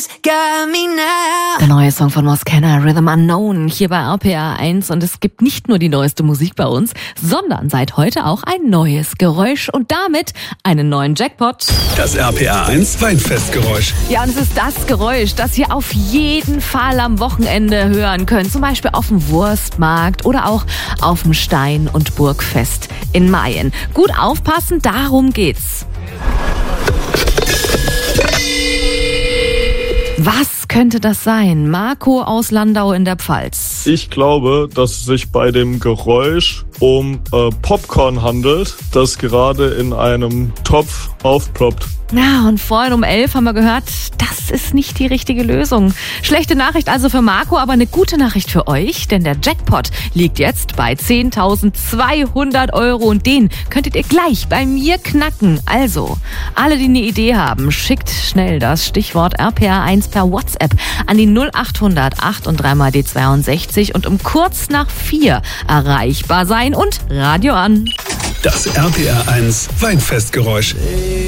Der neue Song von Moskenna, Rhythm Unknown, hier bei RPR 1. Und es gibt nicht nur die neueste Musik bei uns, sondern seit heute auch ein neues Geräusch und damit einen neuen Jackpot. Das RPR 1 Weinfestgeräusch. Ja, und es ist das Geräusch, das ihr auf jeden Fall am Wochenende hören könnt. Zum Beispiel auf dem Wurstmarkt oder auch auf dem Stein- und Burgfest in Mayen. Gut aufpassen, darum geht's. Was könnte das sein? Marco aus Landau in der Pfalz. Ich glaube, dass es sich bei dem Geräusch um Popcorn handelt, das gerade in einem Topf aufploppt. Ja, und vorhin um 11 haben wir gehört, das ist nicht die richtige Lösung. Schlechte Nachricht also für Marco, aber eine gute Nachricht für euch, denn der Jackpot liegt jetzt bei 10.200 € und den könntet ihr gleich bei mir knacken. Also, alle, die eine Idee haben, schickt schnell das Stichwort RPR1 per WhatsApp an die 0800 8 und 3 mal D62 und um kurz nach 4 erreichbar sein und Radio an. Das RPR 1 Weinfestgeräusch.